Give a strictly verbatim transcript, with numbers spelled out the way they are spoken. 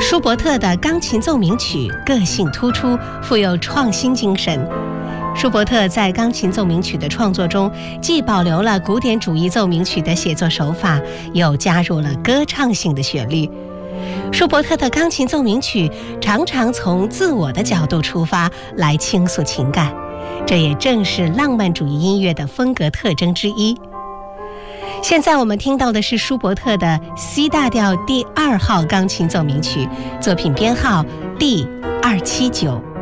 舒伯特的钢琴奏鸣曲个性突出，富有创新精神。舒伯特在钢琴奏鸣曲的创作中，既保留了古典主义奏鸣曲的写作手法，又加入了歌唱性的旋律。舒伯特的钢琴奏鸣曲常常从自我的角度出发来倾诉情感，这也正是浪漫主义音乐的风格特征之一。现在我们听到的是舒伯特的 C 大调第二号钢琴奏鸣曲，作品编号第二七九。